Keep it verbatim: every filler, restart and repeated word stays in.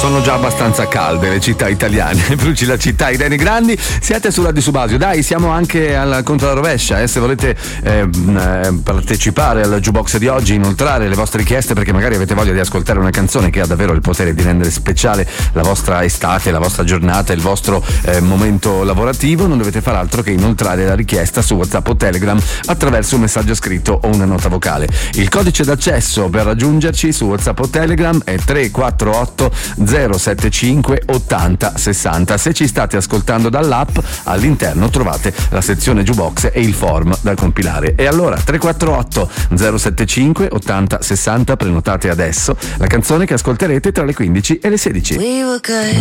sono già abbastanza calde le città italiane. Bruci la città, Irene Grandi, siete su Radio Subasio. Dai, siamo anche al contro la rovescia, eh, se volete eh, partecipare al jukebox di oggi, inoltrare le vostre richieste perché magari avete voglia di ascoltare una canzone che ha davvero il potere di rendere speciale la vostra estate, la vostra giornata, il vostro eh, momento lavorativo, non dovete fare altro che inoltrare la richiesta su WhatsApp o Telegram attraverso un messaggio scritto o una nota vocale. Il codice d'accesso per raggiungerci su WhatsApp o Telegram è tre quattro otto zero sette cinque ottanta sessanta. Se ci state ascoltando dall'app, all'interno trovate la sezione jukebox e il form da compilare. E allora tre quattro otto zero sette cinque ottanta sessanta, prenotate adesso la canzone che ascolterete tra le quindici e le sedici. We were good,